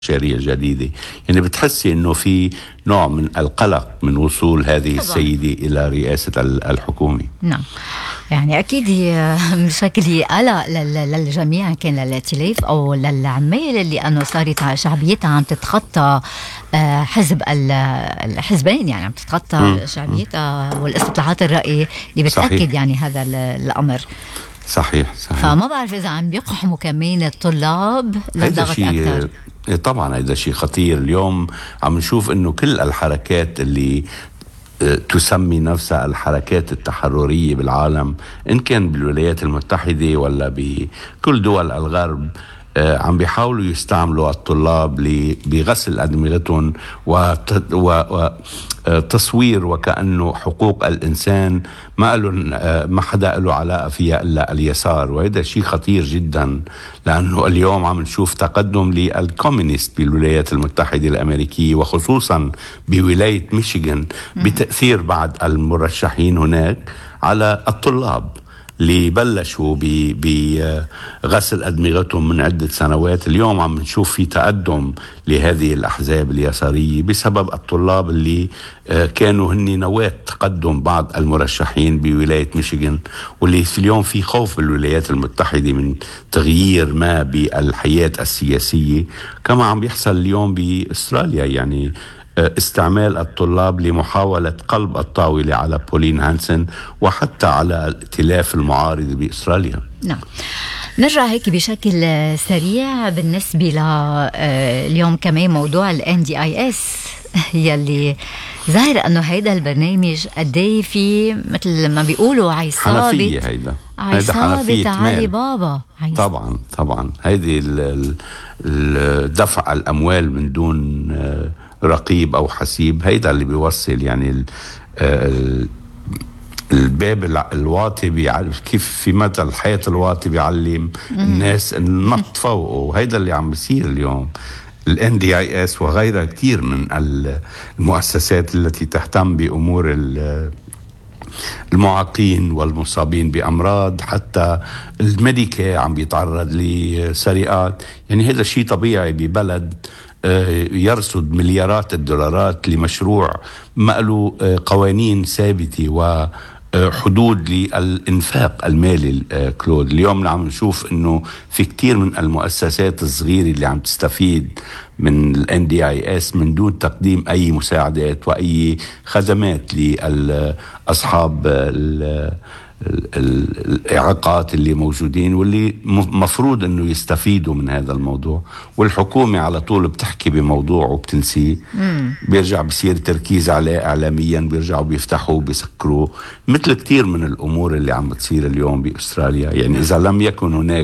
شريعة جديدة. يعني بتحسي انه في نوع من القلق من وصول هذه السيدة الى رئاسة الحكومة. نعم، يعني اكيد هي بشكل قلق للجميع، كان للائتلاف او للعمال، لانه صارت شعبيتها عم تتخطى حزب الحزبين، يعني عم تتخطى شعبيتها والاستطلاعات الرأي اللي بتأكد صحيح. يعني هذا الامر صحيح. فما بعرف اذا عم بيقحموا كمان الطلاب للضغط اكثر. طبعا هذا شيء خطير. اليوم عم نشوف انه كل الحركات اللي تسمي نفسها الحركات التحررية بالعالم، إن كان بالولايات المتحدة ولا بكل دول الغرب، عم بيحاولوا يستعملوا الطلاب بغسل أدمغتهم وتصوير وكأنه حقوق الإنسان ما حدا له علاقة فيها إلا اليسار. وهذا شيء خطير جدا، لأنه اليوم عم نشوف تقدم للكومينيست بالولايات المتحدة الأمريكية، وخصوصا بولاية ميشيغان، بتأثير بعض المرشحين هناك على الطلاب اللي بلشوا بغسل أدمغتهم من عدة سنوات. اليوم عم نشوف في تقدم لهذه الأحزاب اليسارية بسبب الطلاب اللي كانوا هني نواة تقدم بعض المرشحين بولاية ميشيغان، واللي في اليوم في خوف بالولايات المتحدة من تغيير ما بالحياة السياسية، كما عم بيحصل اليوم بأستراليا. يعني استعمال الطلاب لمحاولة قلب الطاولة على بولين هانسن وحتى على الائتلاف المعارض بأستراليا. نعم، نرجع هيك بشكل سريع بالنسبة اليوم كمان موضوع NDIS يلي ظاهر انه هيدا البرنامج قديه في مثل ما بيقولوا حنفية. هيدا حنفية علي بابا. طبعا هيدي دفع الأموال من دون رقيب أو حسيب، هيدا اللي بيوصل يعني الباب الواطي بيعلم كيف في مثل الحياة الواطي بيعلم الناس النط فوقه، وهيدا اللي عم بيصير اليوم. NDIS وغيرها كتير من المؤسسات التي تهتم بأمور المعاقين والمصابين بأمراض، حتى الميديكا عم بيتعرض لسرقات. يعني هذا شيء طبيعي ببلد يرصد مليارات الدولارات لمشروع ما له قوانين ثابتة وحدود للإنفاق المالي. كلود، اليوم عم نشوف إنه في كتير من المؤسسات الصغيرة اللي عم تستفيد من NDIS من دون تقديم أي مساعدات وأي خدمات لأصحاب الإعاقات اللي موجودين، واللي مفروض أنه يستفيدوا من هذا الموضوع. والحكومة على طول بتحكي بموضوع وبتنسيه، بيرجع بيصير تركيز عليه إعلاميا، بيرجعوا بيفتحوا بيسكروا، مثل كتير من الأمور اللي عم بتصير اليوم بأستراليا. يعني إذا لم يكن هناك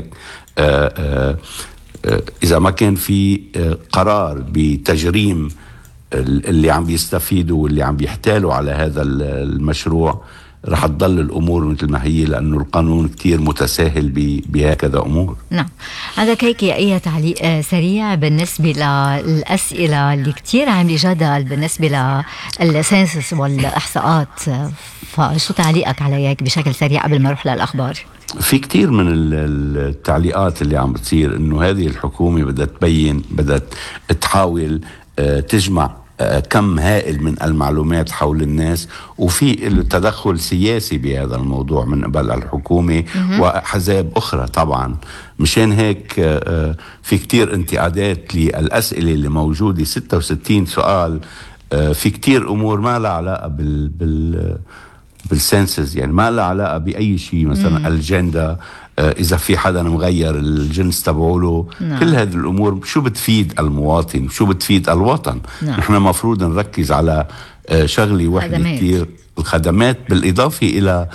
إذا ما كان في قرار بتجريم اللي عم بيستفيدوا واللي عم بيحتالوا على هذا المشروع، رح تضل الأمور مثل ما هي، لأنه القانون كتير متساهل بهكذا أمور. نعم، عندك هيك أي تعليق سريع بالنسبة للأسئلة اللي كتير عاملة جدل بالنسبة للسنسس والإحصاءات؟ فشو تعليقك على هيك بشكل سريع قبل ما نروح للأخبار؟ في كتير من التعليقات اللي عم بتصير إنه هذه الحكومة بدأت تحاول تجمع كم هائل من المعلومات حول الناس، وفي التدخل سياسي بهذا الموضوع من قبل الحكومة وأحزاب أخرى. طبعا مشان هيك في كتير انتقادات للأسئلة اللي موجودة، 66 سؤال. في كتير أمور ما لها علاقة بالسنسز، يعني ما لها علاقة بأي شيء. مثلا الجندا، إذا في حدا مغير الجنس تبعوله، كل هذه الأمور شو بتفيد المواطن، شو بتفيد الوطن؟ نحن مفروض نركز على شغلة واحدة كتير، الخدمات، بالإضافة إلى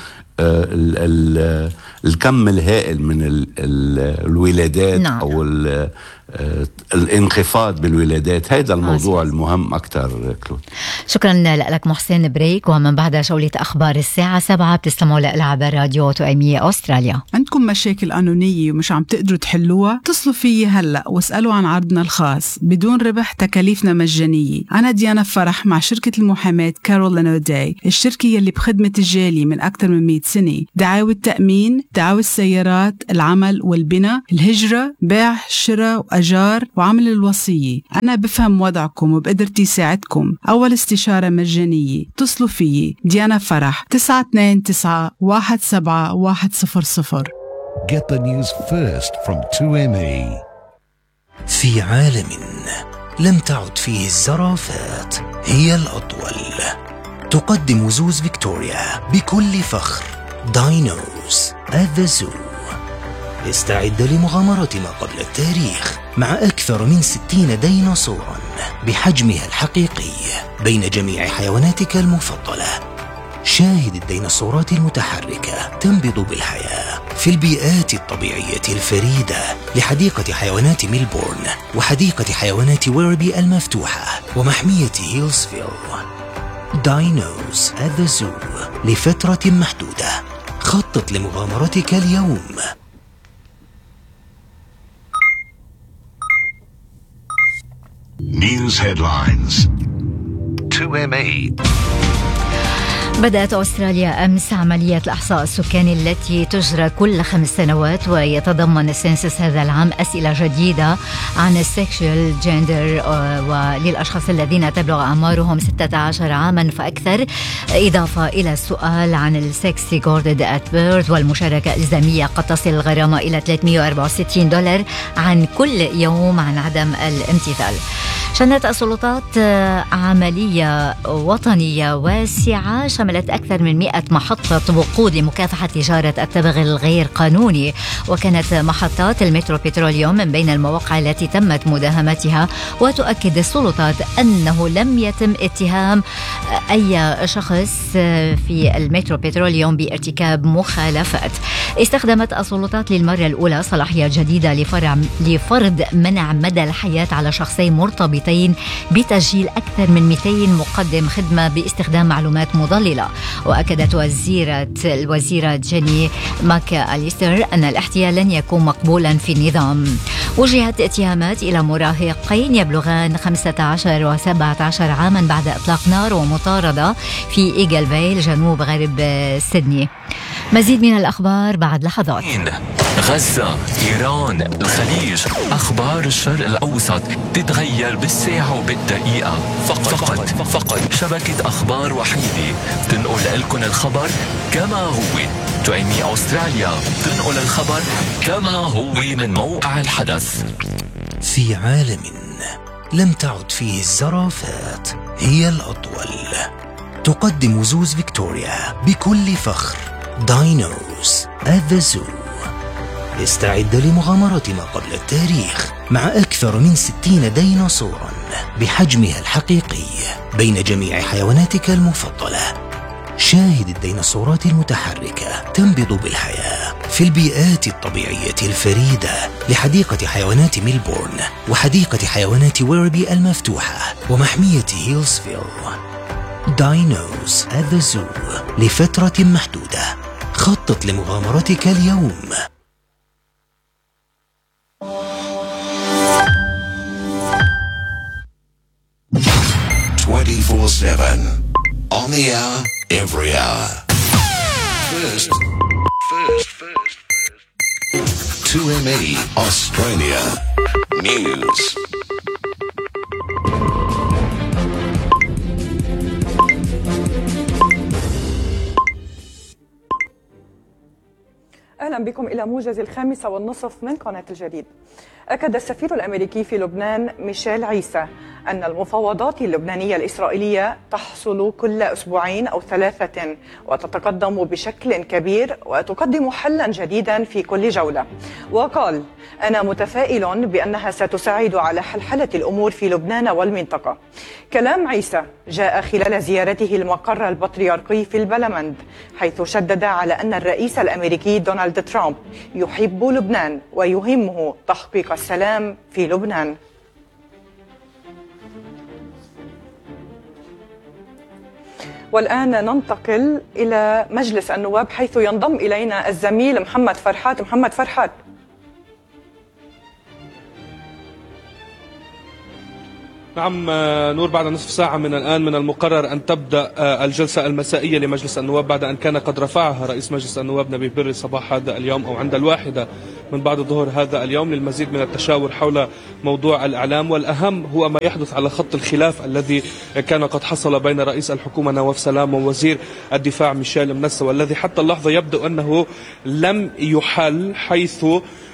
الكم الهائل من الولادات أو الانخفاض بالولادات. هذا الموضوع المهم أكتر. كلود، شكرا لك محسن. بريك، ومن بعد جولة أخبار الساعة 7 بتستمعوا لها عبر راديو توأمية أستراليا. عندكم مشاكل قانونية ومش عم تقدروا تحلوها؟ اتصلوا فيي هلأ واسألوا عن عرضنا الخاص بدون ربح، تكاليفنا مجانية. أنا ديانا فرح مع شركة المحاماة كارول لانوداي، الشركة يلي بخدمة الجالية من أكثر من 100 سنة. دعاوى التأمين، دعاوى السيارات، العمل والبناء، الهجرة، بيع، شراء الأجار وعمل الوصية. أنا بفهم وضعكم وبقدرتي ساعدكم. أول استشارة مجانية اتصلوا فيي ديانا فرح 929-17100. Get the news first from 2ME. في عالم لم تعد فيه الزرافات هي الأطول، تقدم زوز فيكتوريا بكل فخر داينوز at the Zoo. استعد لمغامرة ما قبل التاريخ مع أكثر من 60 ديناصورا بحجمها الحقيقي بين جميع حيواناتك المفضلة. شاهد الديناصورات المتحركة تنبض بالحياة في البيئات الطبيعية الفريدة لحديقة حيوانات ميلبورن وحديقة حيوانات ويربي المفتوحة ومحمية هيلزفيل. داينوز at the Zoo لفترة محدودة. خطط لمغامرتك اليوم. News headlines. 2ME. بدأت أستراليا أمس عملية الإحصاء السكاني التي تجرى كل 5 سنوات، ويتضمن السنسس هذا العام أسئلة جديدة عن السكشوال جندر وللأشخاص الذين تبلغ أعمارهم 16 عاما فأكثر، إضافة إلى السؤال عن السكس ريكوردد ات بيرث. والمشاركة الإلزامية قد تصل الغرامة إلى $364 عن كل يوم عن عدم الامتثال. شنت السلطات عملية وطنية واسعة شملت أكثر من 100 محطة وقود لمكافحة تجارة التبغ الغير قانوني، وكانت محطات المترو بتروليوم من بين المواقع التي تمت مداهمتها. وتؤكد السلطات أنه لم يتم اتهام أي شخص في المترو بتروليوم بارتكاب مخالفات. استخدمت السلطات للمرة الأولى صلاحية جديدة لفرض منع مدى الحياة على شخصين مرتبطين بتسجيل أكثر من 200 مقدم خدمة باستخدام معلومات مضللة. وأكدت الوزيرة جيني ماكاليستر أن الاحتيال لن يكون مقبولا في النظام. وجهت اتهامات إلى مراهقين يبلغان 15 و17 عاما بعد إطلاق نار ومطاردة في إيغلفيل جنوب غرب سيدني. مزيد من الأخبار بعد لحظات. غزة، إيران، الخليج، أخبار الشرق الأوسط تتغير بالساعة وبالدقيقة. فقط شبكة أخبار وحيدة تنقل لكم الخبر كما هو. 2ME أستراليا تنقل الخبر كما هو من موقع الحدث. في عالم لم تعد فيه الزرافات هي الأطول، تقدم زوز فيكتوريا بكل فخر داينوز at the Zoo. استعد لمغامرة ما قبل التاريخ مع أكثر من 60 ديناصورا بحجمها الحقيقي بين جميع حيواناتك المفضلة. شاهد الديناصورات المتحركة تنبض بالحياة في البيئات الطبيعية الفريدة لحديقة حيوانات ميلبورن وحديقة حيوانات ويربي المفتوحة ومحمية هيلزفيل. داينوز at the Zoo لفترة محدودة. خطط لمغامرتك اليوم. 24/7 on the hour, every hour. First. 2ME Australia News. أهلا بكم إلى موجز 5:30 من قناة الجديد. أكد السفير الأمريكي في لبنان ميشيل عيسى أن المفاوضات اللبنانية الإسرائيلية تحصل كل 2 أو 3 وتتقدم بشكل كبير وتقدم حلا جديدا في كل جولة. وقال: أنا متفائل بأنها ستساعد على حلحلة الأمور في لبنان والمنطقة. كلام عيسى جاء خلال زيارته المقر البطريركي في البلمند، حيث شدد على أن الرئيس الأمريكي دونالد ترامب يحب لبنان ويهمه تحقيق السلام في لبنان. والآن ننتقل إلى مجلس النواب، حيث ينضم إلينا الزميل محمد فرحات. محمد فرحات. نعم نور، بعد نصف ساعة من الآن من المقرر أن تبدأ الجلسة المسائية لمجلس النواب بعد أن كان قد رفعها رئيس مجلس النواب نبيه بري صباح هذا اليوم أو عند 1 من بعد الظهر هذا اليوم للمزيد من التشاور حول موضوع الإعلام، والأهم هو ما يحدث على خط الخلاف الذي كان قد حصل بين رئيس الحكومة نواف سلام ووزير الدفاع ميشيل منسة، والذي حتى اللحظة يبدو أنه لم يحل، حيث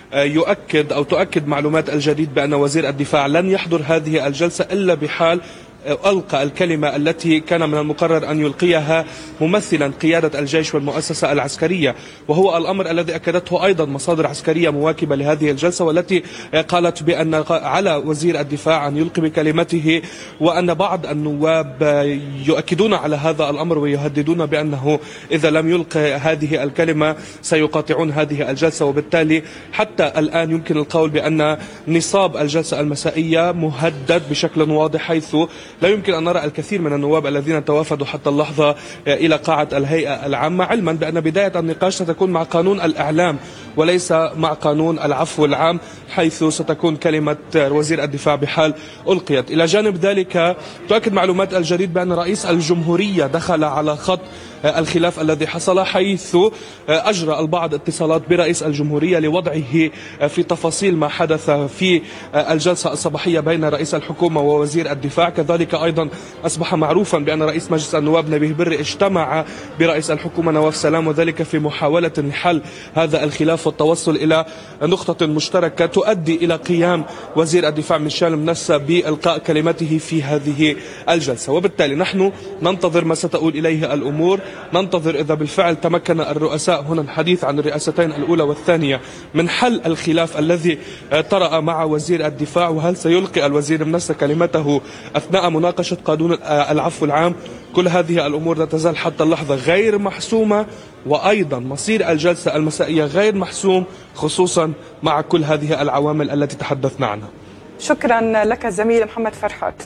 تؤكد معلومات الجديد بأن وزير الدفاع لن يحضر هذه الجلسة إلا بحال ألقى الكلمة التي كان من المقرر أن يلقيها ممثلا قيادة الجيش والمؤسسة العسكرية، وهو الأمر الذي أكدته أيضا مصادر عسكرية مواكبة لهذه الجلسة، والتي قالت بأن على وزير الدفاع أن يلقي بكلمته، وأن بعض النواب يؤكدون على هذا الأمر ويهددون بأنه إذا لم يلقي هذه الكلمة سيقاطعون هذه الجلسة. وبالتالي حتى الآن يمكن القول بأن نصاب الجلسة المسائية مهدد بشكل واضح، حيث لا يمكن أن نرى الكثير من النواب الذين توافدوا حتى اللحظة إلى قاعة الهيئة العامة، علما بأن بداية النقاش ستكون مع قانون الإعلام وليس مع قانون العفو العام، حيث ستكون كلمة وزير الدفاع بحال ألقيت. إلى جانب ذلك تؤكد معلومات الجديد بأن رئيس الجمهورية دخل على خط الخلاف الذي حصل، حيث أجرى البعض اتصالات برئيس الجمهورية لوضعه في تفاصيل ما حدث في الجلسة الصباحية بين رئيس الحكومة ووزير الدفاع. كذلك أيضا أصبح معروفا بأن رئيس مجلس النواب نبيه بري اجتمع برئيس الحكومة نواف سلام، وذلك في محاولة لحل هذا الخلاف والتوصل إلى نقطة مشتركة تؤدي إلى قيام وزير الدفاع ميشيل منسة بإلقاء كلمته في هذه الجلسة. وبالتالي نحن ننتظر ما ستؤول إليه الأمور، ننتظر إذا بالفعل تمكن الرؤساء هنا الحديث عن الرئاستين الأولى والثانية من حل الخلاف الذي طرأ مع وزير الدفاع، وهل سيلقي الوزير منسة كلمته أثناء مناقشة قانون العفو العام. كل هذه الأمور لا تزال حتى اللحظة غير محسومة، وأيضا مصير الجلسة المسائية غير محسوم، خصوصا مع كل هذه العوامل التي تحدثنا عنها. شكرا لك زميل محمد فرحات.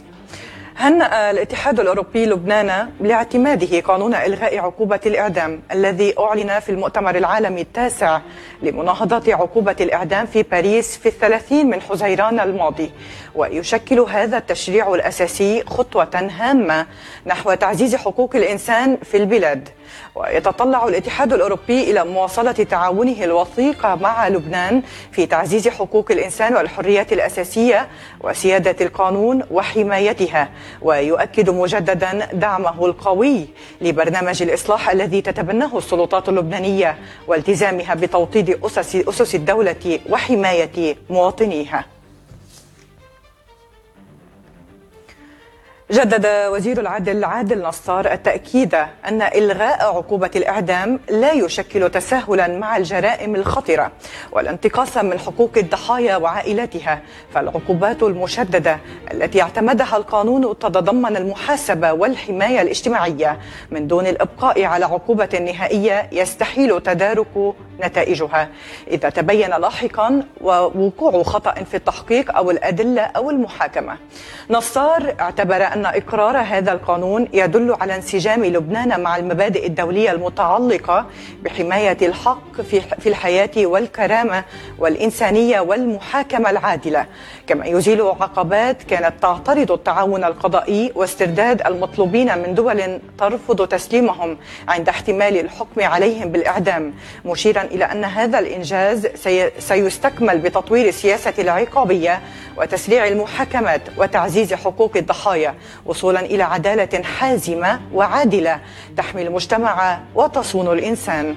هنأ الاتحاد الأوروبي لبنان لاعتماده قانون إلغاء عقوبة الإعدام الذي أعلن في المؤتمر العالمي التاسع لمناهضة عقوبة الإعدام في باريس في 30 من حزيران الماضي، ويشكل هذا التشريع الأساسي خطوة هامة نحو تعزيز حقوق الإنسان في البلاد. ويتطلع الاتحاد الأوروبي إلى مواصلة تعاونه الوثيق مع لبنان في تعزيز حقوق الإنسان والحريات الأساسية وسيادة القانون وحمايتها، ويؤكد مجددا دعمه القوي لبرنامج الإصلاح الذي تتبناه السلطات اللبنانية والتزامها بتوطيد أسس الدولة وحماية مواطنيها. جدد وزير العدل عادل نصار التأكيد أن إلغاء عقوبة الإعدام لا يشكل تساهلا مع الجرائم الخطرة ولا انتقاصا من حقوق الضحايا وعائلتها، فالعقوبات المشددة التي اعتمدها القانون تتضمن المحاسبة والحماية الاجتماعية من دون الإبقاء على عقوبة نهائية يستحيل تدارك نتائجها إذا تبين لاحقا ووقوع خطأ في التحقيق أو الأدلة أو المحاكمة. نصار اعتبر أن إقرار هذا القانون يدل على انسجام لبنان مع المبادئ الدولية المتعلقة بحماية الحق في الحياة والكرامة والإنسانية والمحاكمة العادلة، كما يزيل عقبات كانت تعترض التعاون القضائي واسترداد المطلوبين من دول ترفض تسليمهم عند احتمال الحكم عليهم بالإعدام، مشيرا إلى أن هذا الإنجاز سيستكمل بتطوير السياسة العقابية وتسريع المحاكمات وتعزيز حقوق الضحايا وصولا إلى عدالة حازمة وعادلة تحمي المجتمع وتصون الإنسان.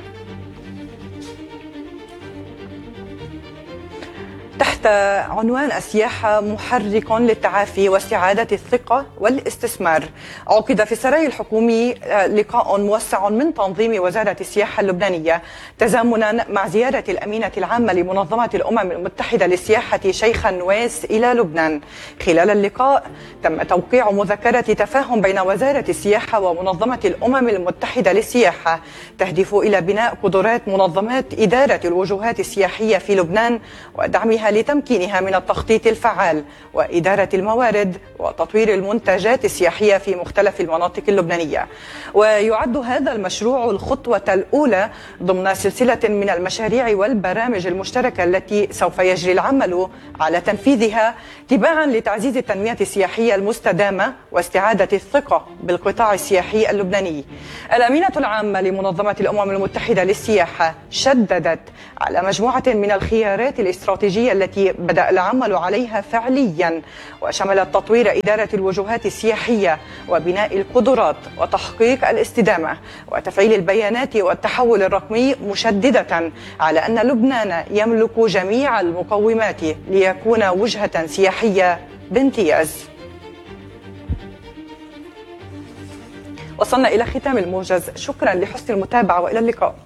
تحت عنوان السياحة محرك للتعافي واستعادة الثقة والاستثمار، عقد في السراي الحكومي لقاء موسع من تنظيم وزارة السياحة اللبنانية تزامنا مع زيارة الأمينة العامة لمنظمة الأمم المتحدة للسياحة شيخ نويس إلى لبنان. خلال اللقاء تم توقيع مذكرة تفاهم بين وزارة السياحة ومنظمة الأمم المتحدة للسياحة تهدف إلى بناء قدرات منظمات إدارة الوجهات السياحية في لبنان ودعمها لتنفيذ وتمكينها من التخطيط الفعال وإدارة الموارد وتطوير المنتجات السياحية في مختلف المناطق اللبنانية. ويعد هذا المشروع الخطوة الأولى ضمن سلسلة من المشاريع والبرامج المشتركة التي سوف يجري العمل على تنفيذها تباعا لتعزيز التنمية السياحية المستدامة واستعادة الثقة بالقطاع السياحي اللبناني. الأمينة العامة لمنظمة الأمم المتحدة للسياحة شددت على مجموعة من الخيارات الاستراتيجية التي بدأ العمل عليها فعليا، وشملت تطوير إدارة الوجهات السياحية وبناء القدرات وتحقيق الاستدامة وتفعيل البيانات والتحول الرقمي، مشددة على أن لبنان يملك جميع المقومات ليكون وجهة سياحية بامتياز. وصلنا إلى ختام الموجز، شكرا لحسن المتابعة وإلى اللقاء.